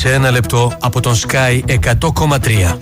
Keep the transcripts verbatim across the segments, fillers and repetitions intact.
σε ένα λεπτό από τον Sky εκατό κόμμα τρία.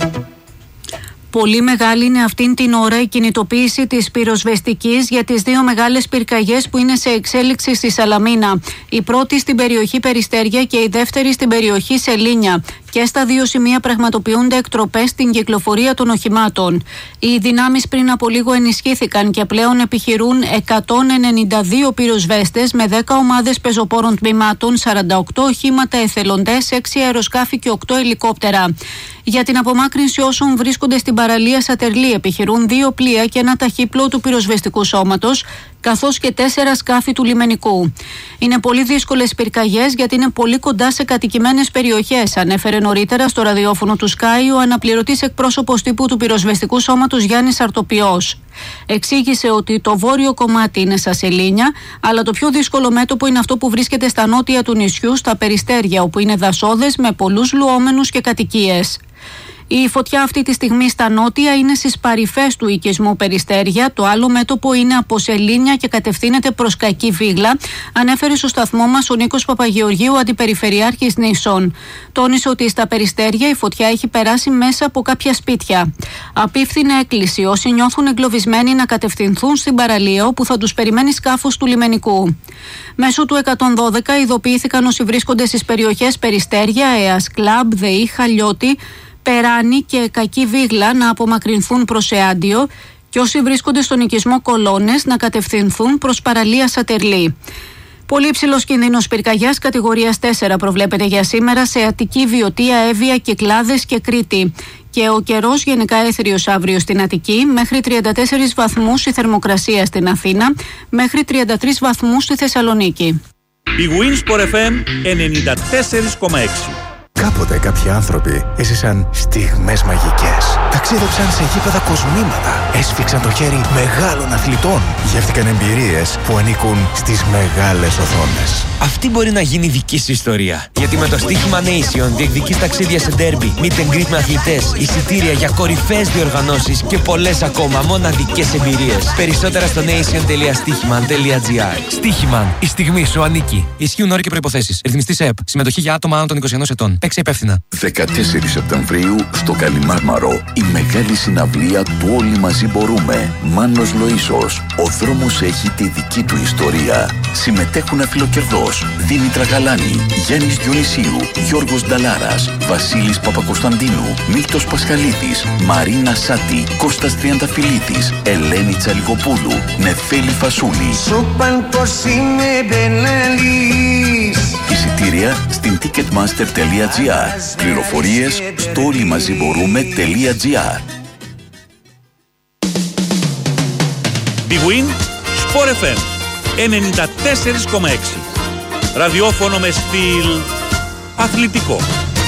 Πολύ μεγάλη είναι αυτήν την ώρα η κινητοποίηση της πυροσβεστικής για τις δύο μεγάλες πυρκαγιές που είναι σε εξέλιξη στη Σαλαμίνα. Η πρώτη στην περιοχή Περιστέρια και η δεύτερη στην περιοχή Σελήνια. Και στα δύο σημεία πραγματοποιούνται εκτροπές στην κυκλοφορία των οχημάτων. Οι δυνάμεις πριν από λίγο ενισχύθηκαν και πλέον επιχειρούν εκατόν ενενήντα δύο πυροσβέστες με δέκα ομάδες πεζοπόρων τμήματων, σαράντα οκτώ οχήματα εθελοντές, έξι αεροσκάφη και οκτώ ελικόπτερα. Για την απομάκρυνση όσων βρίσκονται στην παραλία Σατερλή επιχειρούν δύο πλοία και ένα ταχύπλο του πυροσβεστικού σώματος, καθώς και τέσσερα σκάφη του λιμενικού. Είναι πολύ δύσκολες πυρκαγιές γιατί είναι πολύ κοντά σε κατοικημένες περιοχές, ανέφερε νωρίτερα στο ραδιόφωνο του Sky ο αναπληρωτής εκπρόσωπος τύπου του πυροσβεστικού σώματος Γιάννης Αρτοπιός. Εξήγησε ότι το βόρειο κομμάτι είναι στα Σελήνια, αλλά το πιο δύσκολο μέτωπο είναι αυτό που βρίσκεται στα νότια του νησιού, στα Περιστέρια, όπου είναι δασόδες με πολλούς λουόμενους και κατοικίες. Η φωτιά αυτή τη στιγμή στα νότια είναι στις παρυφές του οικισμού Περιστέρια. Το άλλο μέτωπο είναι από Σελήνια και κατευθύνεται προς Κακή Βίγλα, ανέφερε στο σταθμό μας ο Νίκος Παπαγεωργίου, αντιπεριφερειάρχης Νήσων. Τόνισε ότι στα Περιστέρια η φωτιά έχει περάσει μέσα από κάποια σπίτια. Απίφθινε έκκληση όσοι νιώθουν εγκλωβισμένοι να κατευθυνθούν στην παραλία, όπου θα τους περιμένει σκάφος του λιμενικού. Μέσω του εκατόν δώδεκα ειδοποιήθηκαν όσοι βρίσκονται στις περιοχές Περιστέρια, Αίας Κλαμπ, ΔΕΗ, Χαλιώτη, Περάνη και Κακή Βίγλα να απομακρυνθούν προς Εάντιο και όσοι βρίσκονται στον οικισμό Κολώνες να κατευθυνθούν προς παραλία Σατερλή. Πολύ υψηλός κινδύνος πυρκαγιάς κατηγορίας τέσσερα προβλέπεται για σήμερα σε Αττική, Βιωτία, Εύβοια, Κυκλάδες και Κρήτη. Και ο καιρός γενικά έθριος αύριο στην Αττική, μέχρι τριάντα τέσσερις βαθμούς η θερμοκρασία στην Αθήνα, μέχρι τριάντα τρεις βαθμούς στη Θεσσαλονίκη. Η Winsport εφ εμ ενενήντα τέσσερα κόμμα έξι. Κάποτε κάποιοι άνθρωποι έζησαν στιγμές μαγικές. Ταξίδεψαν σε γήπεδα κοσμήματα. Έσφιξαν το χέρι μεγάλων αθλητών. Γεύτηκαν εμπειρίες που ανήκουν στις μεγάλες οθόνες. Αυτή μπορεί να γίνει δική σου ιστορία. Γιατί με το στοίχημα Nation διεκδικείς ταξίδια σε ντέρμπι, meet and greet με αθλητές, εισιτήρια για κορυφαίες διοργανώσεις και πολλές ακόμα μοναδικές εμπειρίες. Περισσότερα στο nation τελεία στοίχημαν τελεία τζι άρ. Στοίχημαν. Η στιγμή σου ανήκει. Ισχύουν όροι και προϋποθέσεις. Ρυθμιστής ΕΕΠ. Συμμετοχή για άτομα άνω των είκοσι ενός ετών. Παίξε υπεύθυνα. δεκατέσσερις Σεπτεμβρίου στο Καλιμάρμαρο. Η μεγάλη συναυλία του Όλοι Μαζί Μπορούμε. Μάνος Λοΐσος. Ο δρόμος έχει τη δική του ιστορία. Συμμετέχουν αφιλοκερδός Δήμητρα Γαλάνη, Γιάννης Διονυσίου, Γιώργος Νταλάρας, Βασίλης Παπακοσταντίνου, Μίλτος Πασχαλίδης, Μαρίνα Σάτη, Κώστας Τριανταφυλλίδης, Ελένη Τσαλικοπούλου, Νεφέλη Φασούλη. Εισιτήρια στην ticketmaster τελεία τζι άρ. Πληροφορίες στο όλοιμαζιμπορούμε τελεία τζι άρ. Big Win Sport εφ εμ ενενήντα τέσσερα κόμμα έξι. Ραδιόφωνο με στυλ αθλητικό.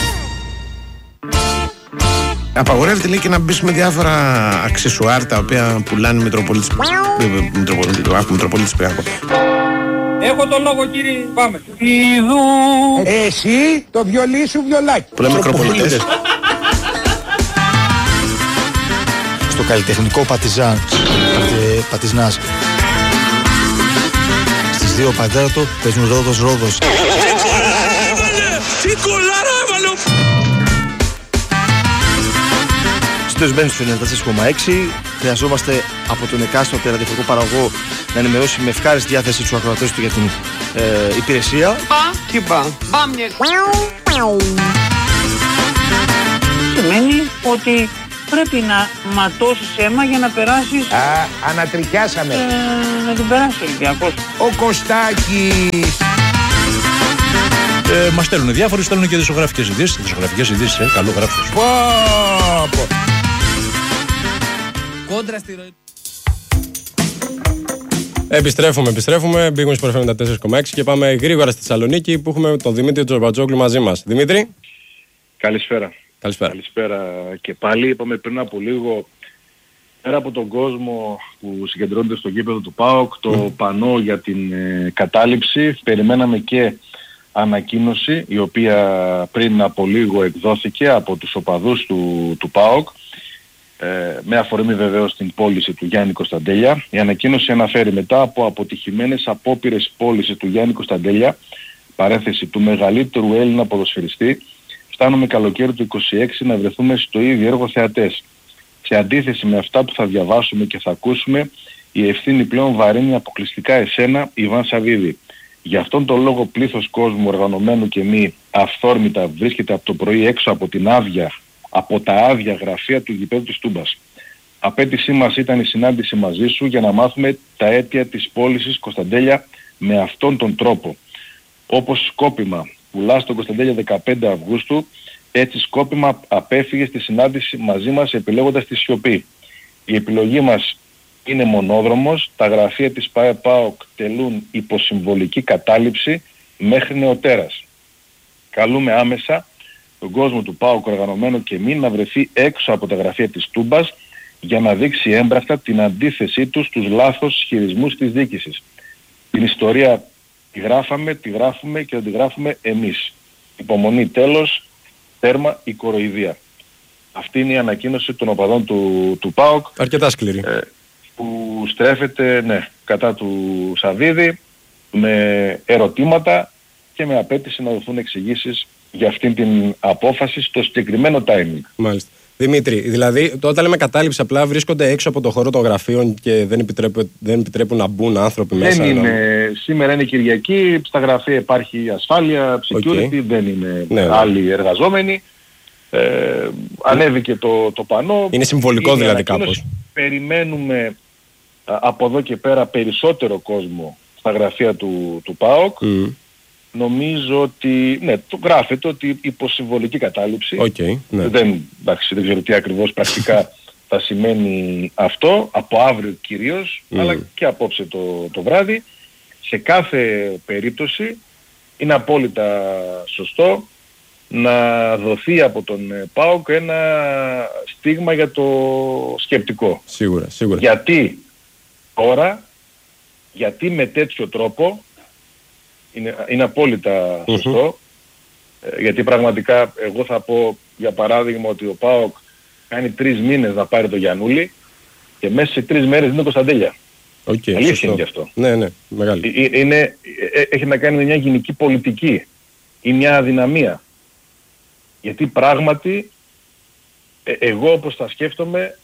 Απαγορεύεται λέει και να μπεις με διάφορα αξεσουάρ τα οποία πουλάνε Μητροπολίτης Πυριακό. Έχω το λόγο κύριε, πάμε. Εσύ το βιολί σου βιολάκι. Που λέμε Μικροπολίτες. Στο καλλιτεχνικό Πατιζάν, Πατιζνάς. Στις δύο πατέρα του παίζουν Ρόδος Ρόδος. Τι κολλάρα έβαλε! Στους μπαίνουν στο ενενήντα τέσσερα κόμμα έξι. Χρειαζόμαστε από τον εκάστοτε ραδιοφωνικό παραγωγό να ενημερώσει με ευχάριστη διάθεση τους ακροατές του για την ε, υπηρεσία. Πα και πα. Πάμε. Σημαίνει ότι πρέπει να ματώσεις αίμα για να περάσεις. Α, ανατριχιάσαμε. Ε, να την περάσει ο Ολυμπιακός. Ο Κωστάκης. Ε, μας στέλνουν διάφοροι, στέλνουν και δισογραφικές ειδήσεις. Δισογραφικές ειδήσεις, ε, καλό γράψτε. Πω, πω. Κόντρα στη ροή. Επιστρέφουμε, επιστρέφουμε. Μπήκαμε στο ενενήντα τέσσερα κόμμα έξι και πάμε γρήγορα στη Θεσσαλονίκη που έχουμε τον Δημήτρη Τζορμπατζόγλου μαζί μας. Δημήτρη. Καλησπέρα. Καλησπέρα. Καλησπέρα και πάλι. Είπαμε πριν από λίγο, πέρα από τον κόσμο που συγκεντρώνεται στο γήπεδο του ΠΑΟΚ, το mm. πανό για την ε, κατάληψη, περιμέναμε και ανακοίνωση η οποία πριν από λίγο εκδόθηκε από τους οπαδούς του, του ΠΑΟΚ, ε, με αφορμή βεβαίως την πώληση του Γιάννη Κωνσταντέλια. Η ανακοίνωση αναφέρει μετά από αποτυχημένες απόπειρες πώλησης του Γιάννη Κωνσταντέλια παρένθεση, του μεγαλύτερου Έλληνα ποδοσφαιριστή, φτάνουμε καλοκαίρι του είκοσι έξι να βρεθούμε στο ίδιο έργο θεατές. Σε αντίθεση με αυτά που θα διαβάσουμε και θα ακούσουμε, η ευθύνη πλέον βαρύνει αποκλειστικά εσένα, Ιβάν Σαββίδη. Γι' αυτόν τον λόγο πλήθος κόσμου οργανωμένου και μη αυθόρμητα βρίσκεται από το πρωί έξω από την άδεια, από τα άδεια γραφεία του γηπέδου της Τούμπας. Απέτησή μας ήταν η συνάντηση μαζί σου για να μάθουμε τα αίτια της πώλησης Κωνσταντέλια με αυτόν τον τρόπο. Όπως σκόπιμα πουλάς τον Κωνσταντέλια δεκαπέντε Αυγούστου, έτσι σκόπιμα απέφυγε στη συνάντηση μαζί μας επιλέγοντας τη σιωπή. Η επιλογή μας είναι μονόδρομος, τα γραφεία της ΠΑΕ-ΠΑΟΚ τελούν υποσυμβολική κατάληψη μέχρι νεοτέρας. Καλούμε άμεσα τον κόσμο του ΠΑΟΚ οργανωμένο και μη να βρεθεί έξω από τα γραφεία της Τούμπας για να δείξει έμπρακτα την αντίθεσή του στους λάθος χειρισμούς της διοίκησης. Την ιστορία τη γράφαμε, τη γράφουμε και θα τη γράφουμε εμείς. Υπομονή τέλος, τέρμα η κοροϊδία. Αυτή είναι η ανακοίνωση των οπαδών του, του ΠΑΟΚ. Αρκετά σκληρή. Ε, που στρέφεται ναι, κατά του Σαββίδη με ερωτήματα και με απέτηση να δοθούν εξηγήσεις για αυτήν την απόφαση στο συγκεκριμένο timing. Μάλιστα. Δημήτρη, δηλαδή όταν λέμε κατάληψη απλά βρίσκονται έξω από το χώρο των γραφείων και δεν επιτρέπουν, δεν επιτρέπουν να μπουν άνθρωποι δεν μέσα. Είναι, να... Σήμερα είναι Κυριακή, στα γραφεία υπάρχει ασφάλεια, security, okay. Δεν είναι ναι, άλλοι ναι. εργαζόμενοι. Ε, ανέβηκε το, το πανό. Είναι συμβολικό είναι δηλαδή κάπως. Περιμένουμε α, από εδώ και πέρα περισσότερο κόσμο στα γραφεία του, του ΠΑΟΚ. Mm. Νομίζω ότι, ναι, το γράφεται ότι υποσυμβολική κατάληψη. Okay, ναι. δεν, εντάξει, δεν ξέρω τι ακριβώς πρακτικά θα σημαίνει αυτό, από αύριο κυρίως, mm. αλλά και απόψε το, το βράδυ. Σε κάθε περίπτωση είναι απόλυτα σωστό να δοθεί από τον ΠΑΟΚ ένα στίγμα για το σκεπτικό. Σίγουρα, σίγουρα. Γιατί τώρα, γιατί με τέτοιο τρόπο, είναι, είναι απόλυτα σωστό, mm-hmm. ε, γιατί πραγματικά εγώ θα πω για παράδειγμα ότι ο ΠΑΟΚ κάνει τρεις μήνες να πάρει το Γιαννούλη και μέσα σε τρεις μέρες είναι Κωνσταντέλια. Okay, αλήθεια είναι γι' αυτό. Ναι, ναι, μεγάλη. Ε, είναι, ε, έχει να κάνει με μια γενική πολιτική ή μια αδυναμία. Γιατί πράγματι ε, εγώ όπως τα σκέφτομαι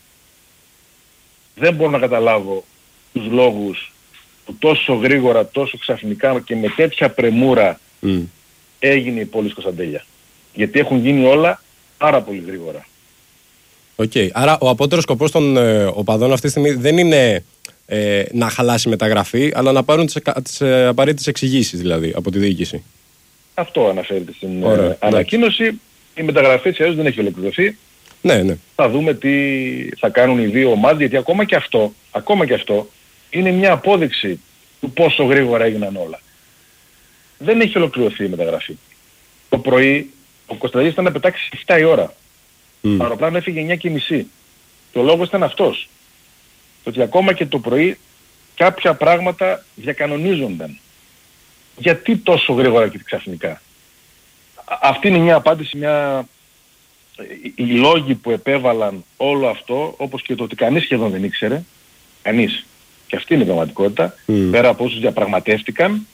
δεν μπορώ να καταλάβω τους λόγους που τόσο γρήγορα, τόσο ξαφνικά και με τέτοια πρεμούρα mm. έγινε η πώληση Κωνσταντέλια. Γιατί έχουν γίνει όλα πάρα πολύ γρήγορα. Οκ. Okay. Άρα ο απότερος σκοπός των ε, οπαδών αυτή τη στιγμή δεν είναι ε, να χαλάσει μεταγραφή, αλλά να πάρουν τις, τις ε, απαραίτητες εξηγήσεις δηλαδή από τη διοίκηση. Αυτό αναφέρεται στην Ωραία, ε, ανακοίνωση. Η μεταγραφή της ΕΕΣ δεν έχει ολοκληρωθεί. Ναι, ναι. Θα δούμε τι θα κάνουν οι δύο ομάδες, γιατί ακόμα και αυτό, ακόμα και αυτό είναι μια απόδειξη του πόσο γρήγορα έγιναν όλα. Δεν έχει ολοκληρωθεί η μεταγραφή. Το πρωί ο Κωνσταντέλιας ήταν να πετάξει επτά η ώρα. Mm. Το αεροπλάνο έφυγε εννιά και μισή. Το λόγος ήταν αυτός. Το ότι ακόμα και το πρωί κάποια πράγματα διακανονίζονταν. Γιατί τόσο γρήγορα και ξαφνικά. Αυτή είναι μια απάντηση, μια... οι λόγοι που επέβαλαν όλο αυτό, όπως και το ότι κανείς σχεδόν δεν ήξερε, κανείς, και αυτή είναι η πραγματικότητα, mm. πέρα από όσους διαπραγματεύτηκαν,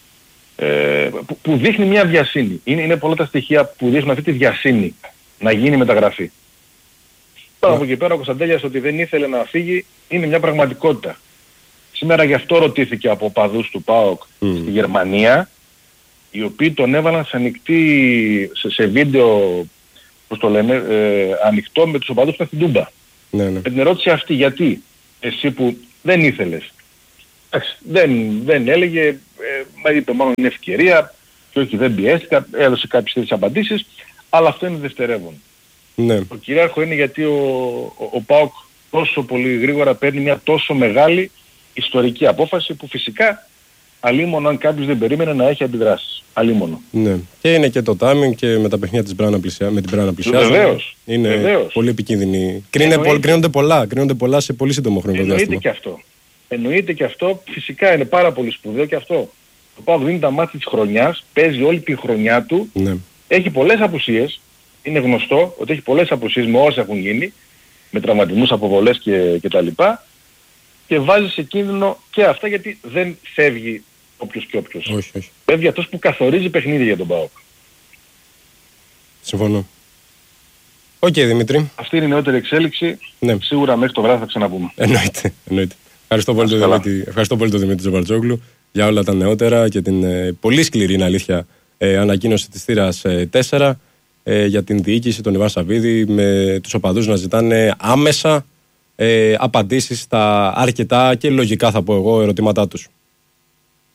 ε, που, που δείχνει μια βιασύνη. Είναι, είναι πολλά τα στοιχεία που δείχνουν αυτή τη βιασύνη να γίνει μεταγραφή. Τώρα mm. από εκεί πέρα ο Κωνσταντέλιας ότι δεν ήθελε να φύγει είναι μια πραγματικότητα. Σήμερα γι' αυτό ρωτήθηκε από οπαδούς του ΠΑΟΚ mm. στη Γερμανία, οι οποίοι τον έβαλαν σε ανοιχτή, σε, σε βίντεο, πώς το λένε, ε, ανοιχτό με τους οπαδούς που ήταν στην Τούμπα. Ναι, ναι. Με την ερώτηση αυτή, γιατί εσύ που δεν ήθελες, δεν, δεν έλεγε, ε, μα είπε μόνο είναι ευκαιρία και όχι δεν πιέστηκα, έδωσε κάποιες τέτοιες απαντήσεις, αλλά αυτό είναι δευτερεύον. Ναι. Το κυρίαρχο είναι γιατί ο, ο, ο ΠΑΟΚ τόσο πολύ γρήγορα παίρνει μια τόσο μεγάλη ιστορική απόφαση που φυσικά αλίμονο αν κάποιος δεν περίμενε να έχει αντιδράσεις. Αλίμονο. Ναι. Και είναι και το timing και με τα παιχνίδια της Μπράνα πλησιά, με την Μπράνα πλησιάζουν. Βεβαίως. Είναι Βεβαίως. πολύ επικίνδυνη. Κρίνονται, κρίνονται πολλά. Κρίνονται πολλά σε πολύ σύντομο χρονικό διάστημα. Εννοείται και αυτό. Εννοείται και αυτό. Φυσικά είναι πάρα πολύ σπουδαίο και αυτό. Το ΠΑΟΚ δίνει τα μάτια της χρονιάς, παίζει όλη τη χρονιά του, ναι. Έχει πολλές απουσίες. Είναι γνωστό ότι έχει πολλές απουσίες με όσα έχουν γίνει, με τραυματισμούς, αποβολές και, και τα λοιπά. Και βάζει σε κίνδυνο και αυτά γιατί δεν φεύγει όποιος και όποιος. Όχι, όχι. Φεύγει αυτός που καθορίζει παιχνίδι για τον ΠΑΟΚ. Συμφωνώ. Οκ, okay, Δημήτρη. Αυτή είναι η νεότερη εξέλιξη. Ναι. Σίγουρα μέχρι το βράδυ θα ξαναπούμε. Εννοείται. εννοείται. Ευχαριστώ, πολύ τον Δημήτρη, ευχαριστώ πολύ τον Δημήτρη Τζομπαρτζόγλου για όλα τα νεότερα και την ε, πολύ σκληρή, είναι αλήθεια, ε, ανακοίνωση της θύρας ε, τέσσερα ε, για την διοίκηση, τον Ιβάν Σαββίδη, με τους οπαδούς να ζητάνε άμεσα ε, απαντήσεις στα αρκετά και λογικά, θα πω εγώ, ερωτήματά τους.